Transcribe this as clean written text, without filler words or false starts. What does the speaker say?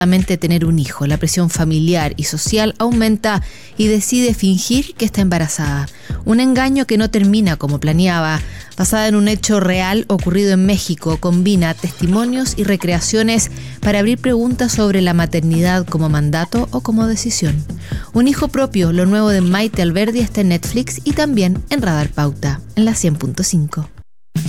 tener un hijo. La presión familiar y social aumenta y decide fingir que está embarazada. Un engaño que no termina como planeaba. Basada en un hecho real ocurrido en México, combina testimonios y recreaciones para abrir preguntas sobre la maternidad como mandato o como decisión. Un hijo propio, lo nuevo de Maite Alberdi, está en Netflix y también en Radar Pauta, en la 100.5.